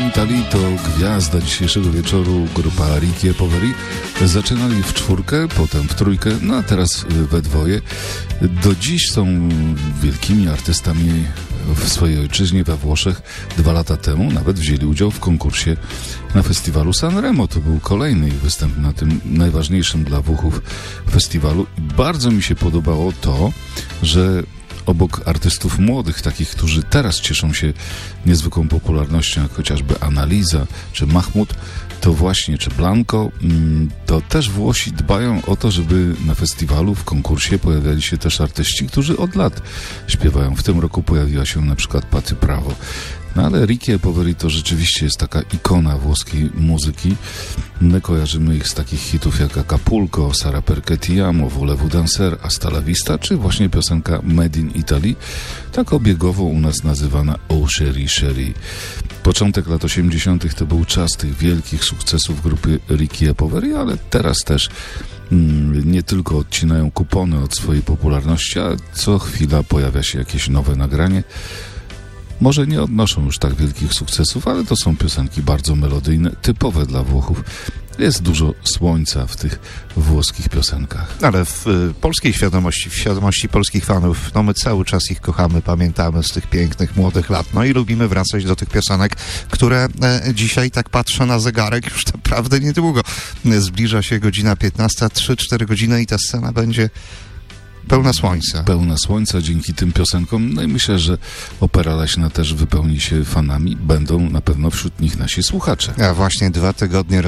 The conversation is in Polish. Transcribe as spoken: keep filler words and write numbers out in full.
Italy to gwiazda dzisiejszego wieczoru, grupa Ricky e Poveri. Zaczynali w czwórkę, potem w trójkę, no a teraz we dwoje. Do dziś są wielkimi artystami w swojej ojczyźnie, we Włoszech. Dwa lata temu nawet wzięli udział w konkursie na festiwalu Sanremo. To był kolejny ich występ na tym najważniejszym dla Włochów festiwalu. I bardzo mi się podobało to, że obok artystów młodych, takich, którzy teraz cieszą się niezwykłą popularnością, jak chociażby Analiza czy Mahmoud, to właśnie, czy Blanco, to też Włosi dbają o to, żeby na festiwalu, w konkursie pojawiali się też artyści, którzy od lat śpiewają. W tym roku pojawiła się na przykład Patti Bravo. No ale Ricky e Poveri to rzeczywiście jest taka ikona włoskiej muzyki. My kojarzymy ich z takich hitów jak Acapulco, Sara Perché Ti Amo, Volevo Dancer, Hasta la Vista, czy właśnie piosenka Made in Italy, tak obiegowo u nas nazywana Oh Chérie Chérie. Początek lat osiemdziesiątych to był czas tych wielkich sukcesów grupy Ricky e Poveri, ale teraz też mm, nie tylko odcinają kupony od swojej popularności, a co chwila pojawia się jakieś nowe nagranie. Może nie odnoszą już tak wielkich sukcesów, ale to są piosenki bardzo melodyjne, typowe dla Włochów. Jest dużo słońca w tych włoskich piosenkach. Ale w y, polskiej świadomości, w świadomości polskich fanów, no my cały czas ich kochamy, pamiętamy z tych pięknych, młodych lat. No i lubimy wracać do tych piosenek, które e, dzisiaj, tak patrzę na zegarek, już naprawdę niedługo. Zbliża się godzina piętnasta, trzy cztery godziny i ta scena będzie pełna słońca. Pełna słońca dzięki tym piosenkom. No i myślę, że Opera Leśna też wypełni się fanami. Będą na pewno wśród nich nasi słuchacze. A właśnie dwa tygodnie